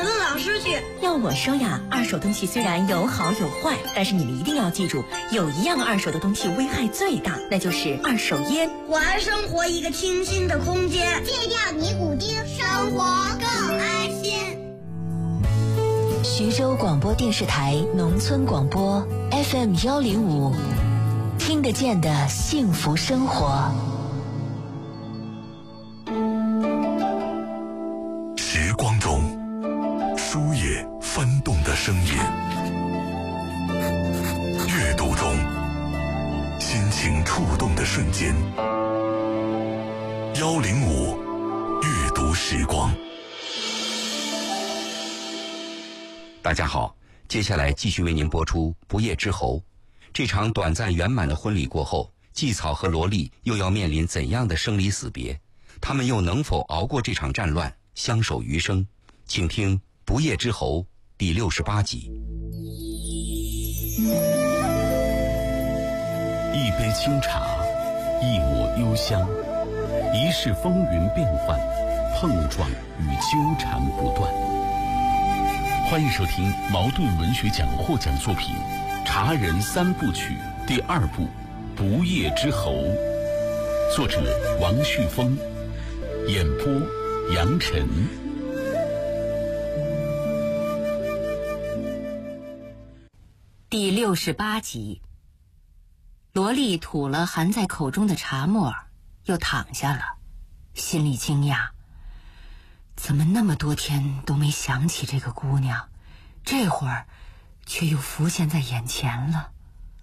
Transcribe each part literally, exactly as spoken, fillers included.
问老师去。 要我说呀，二手东西虽然有好有坏，但是你们一定要记住，有一样二手的东西危害最大，那就是二手烟。 还生活一个清新的空间， 戒掉尼古丁，生活更安心。 徐州广播电视台农村广播 F M 幺零五，听得见的幸福生活。 时光中书页翻动的声音，阅读中心情触动的瞬间。幺零五阅读时光。 大家好，接下来继续为您播出《不夜之侯》。这场短暂圆满的婚礼过后，季草和罗莉又要面临怎样的生离死别？他们又能否熬过这场战乱，相守余生？请听《不夜之侯》第六十八集。 一杯清茶，一抹幽香，一世风云变幻，碰撞与纠缠不断。欢迎收听茅盾文学奖获奖作品《茶人三部曲》第二部《不夜之侯》，作者王旭峰，演播杨晨。 第六十八集，罗莉吐了含在口中的茶沫，又躺下了，心里惊讶，怎么那么多天都没想起这个姑娘，这会儿却又浮现在眼前了。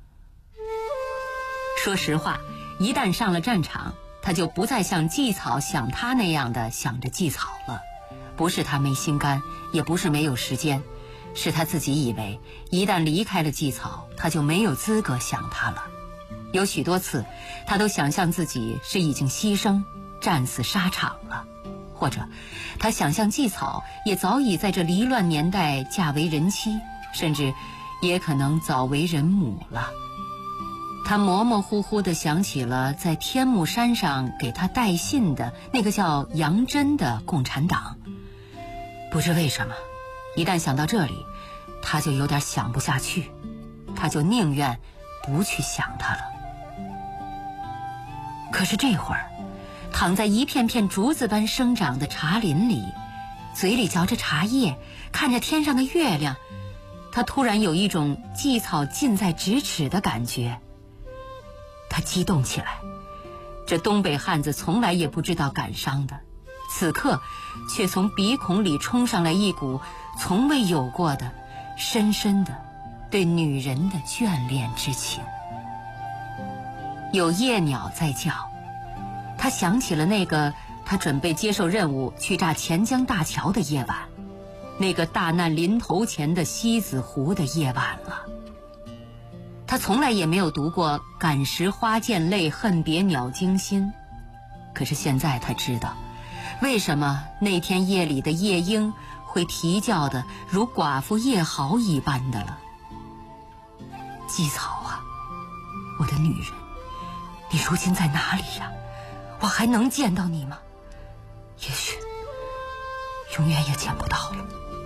说实话，一旦上了战场，他就不再像季草想他那样的想着季草了。不是他没心肝，也不是没有时间，是他自己以为一旦离开了季草，他就没有资格想他了。有许多次他都想象自己是已经牺牲战死沙场了，或者他想象季草也早已在这离乱年代嫁为人妻，甚至也可能早为人母了。他模模糊糊地想起了在天目山上给他带信的那个叫杨真的共产党，不知为什么一旦想到这里，他就有点想不下去，他就宁愿不去想他了。可是这会儿躺在一片片竹子般生长的茶林里，嘴里嚼着茶叶，看着天上的月亮，他突然有一种季草近在咫尺的感觉。他激动起来，这东北汉子从来也不知道感伤的，此刻却从鼻孔里冲上来一股从未有过的深深的对女人的眷恋之情。有夜鸟在叫，他想起了那个他准备接受任务去炸钱江大桥的夜晚，那个大难临头前的西子湖的夜晚了。他从来也没有读过感时花溅泪，恨别鸟惊心，可是现在他知道为什么那天夜里的夜莺会啼叫的如寡妇夜嚎一般的了。季草啊，我的女人，你如今在哪里呀？我还能见到你吗？也许永远也见不到了。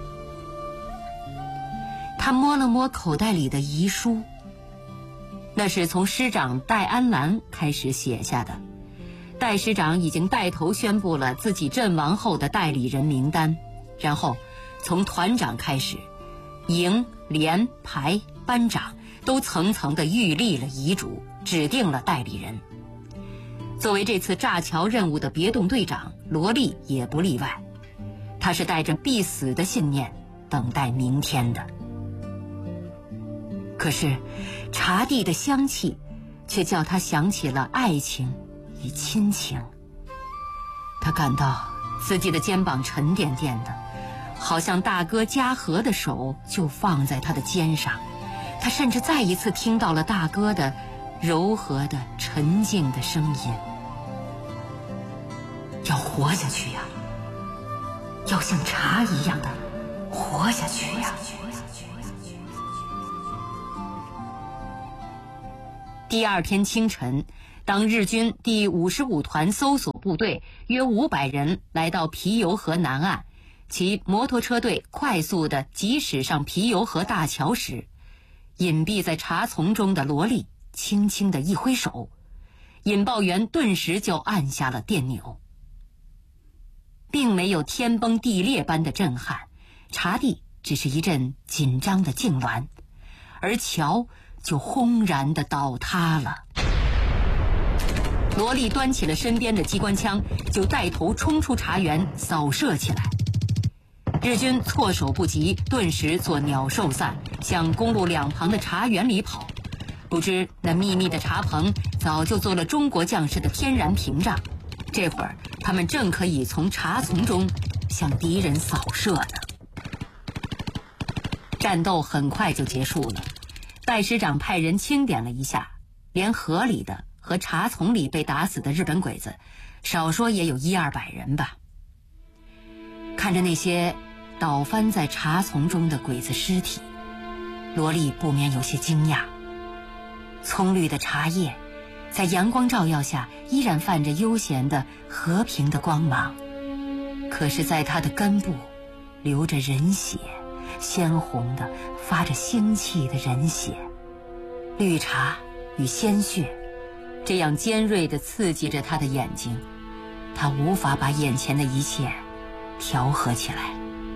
他摸了摸口袋里的遗书，那是从师长戴安澜开始写下的。戴师长已经带头宣布了自己阵亡后的代理人名单，然后从团长开始，营、连、排、班长都层层地预立了遗嘱，指定了代理人。作为这次炸桥任务的别动队长，罗莉也不例外，他是带着必死的信念等待明天的。可是茶地的香气却叫他想起了爱情与亲情。他感到自己的肩膀沉甸甸的，好像大哥嘉禾的手就放在他的肩上。他甚至再一次听到了大哥的柔和的沉静的声音。要活下去呀，要像茶一样的活下去呀。第二天清晨，当日军第五十五团搜索部队约五百人来到皮尤河南岸， 骑摩托车队快速地疾驶上皮尤河大桥时，隐蔽在茶丛中的萝莉轻轻地一挥手，引爆员顿时就按下了电钮。并没有天崩地裂般的震撼，茶地只是一阵紧张的痉挛，而桥就轰然地倒塌了。萝莉端起了身边的机关枪，就带头冲出茶园扫射起来。日军措手不及，顿时作鸟兽散，向公路两旁的茶园里跑。不知那密密的茶棚早就做了中国将士的天然屏障，这会儿他们正可以从茶丛中向敌人扫射呢。战斗很快就结束了，戴师长派人清点了一下，连河里的和茶丛里被打死的日本鬼子，少说也有一二百人吧。看着那些倒翻在茶丛中的鬼子尸体，萝莉不免有些惊讶。葱绿的茶叶在阳光照耀下依然泛着悠闲的和平的光芒，可是在它的根部流着人血，鲜红的发着腥气的人血。绿茶与鲜血这样尖锐地刺激着他的眼睛，他无法把眼前的一切调和起来。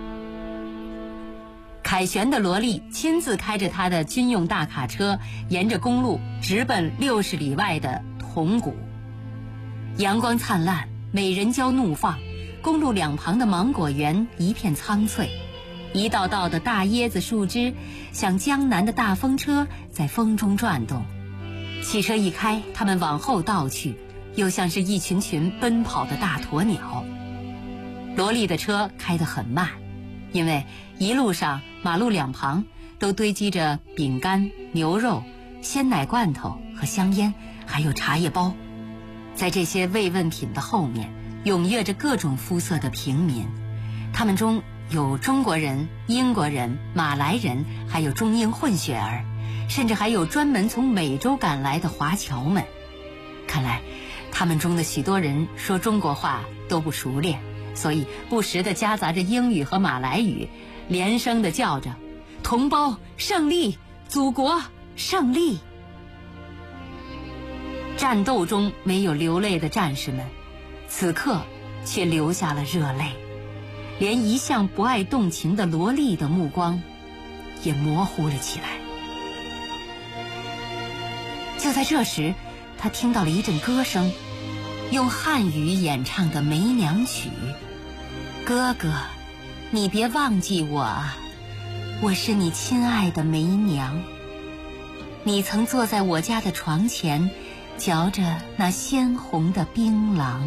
凯旋的萝莉亲自开着他的军用大卡车，沿着公路直奔六十里外的铜鼓。阳光灿烂，美人蕉怒放，公路两旁的芒果园一片苍翠，一道道的大椰子树枝像江南的大风车在风中转动。汽车一开，他们往后倒去，又像是一群群奔跑的大鸵鸟。萝莉的车开得很慢，因为一路上马路两旁都堆积着饼干、牛肉、鲜奶罐头和香烟，还有茶叶包。在这些慰问品的后面，踊跃着各种肤色的平民，他们中有中国人、英国人、马来人，还有中英混血儿，甚至还有专门从美洲赶来的华侨们。看来他们中的许多人说中国话都不熟练，所以不时地夹杂着英语和马来语，连声地叫着同胞胜利，祖国胜利。战斗中没有流泪的战士们，此刻却流下了热泪，连一向不爱动情的萝莉的目光也模糊了起来。就在这时，他听到了一阵歌声，用汉语演唱的梅娘曲。哥哥，你别忘记我啊，我是你亲爱的梅娘。你曾坐在我家的床前，嚼着那鲜红的槟榔。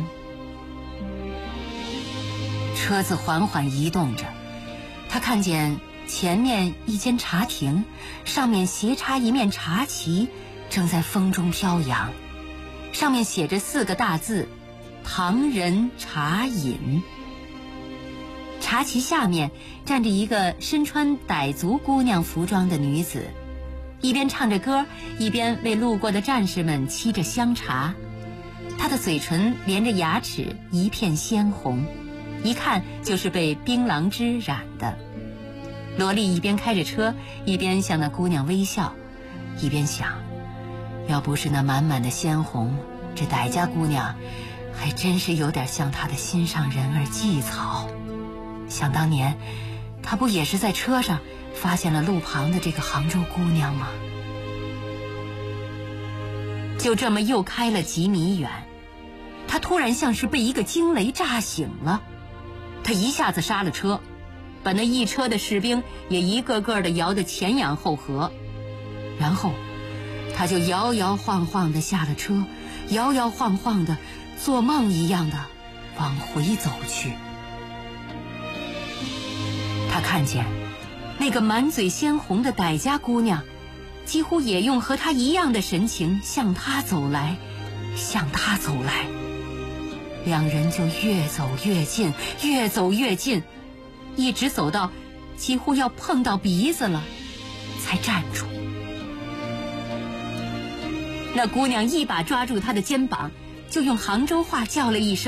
车子缓缓移动着，他看见前面一间茶亭，上面斜插一面茶旗，正在风中飘扬，上面写着四个大字：唐人茶饮。茶旗下面站着一个身穿傣族姑娘服装的女子，一边唱着歌，一边为路过的战士们沏着香茶。她的嘴唇连着牙齿一片鲜红，一看就是被槟榔汁染的。萝莉一边开着车，一边向那姑娘微笑，一边想，要不是那满满的鲜红，这傣家姑娘还真是有点像她的心上人儿季草。想当年，她不也是在车上发现了路旁的这个杭州姑娘吗？就这么又开了几米远，他突然像是被一个惊雷炸醒了，他一下子刹了车，把那一车的士兵也一个个的摇得前仰后合，然后他就摇摇晃晃的下了车，摇摇晃晃的做梦一样的往回走去。他看见那个满嘴鲜红的傣家姑娘，几乎也用和他一样的神情向他走来，向他走来。两人就越走越近，越走越近，一直走到几乎要碰到鼻子了，才站住。那姑娘一把抓住他的肩膀，就用杭州话叫了一声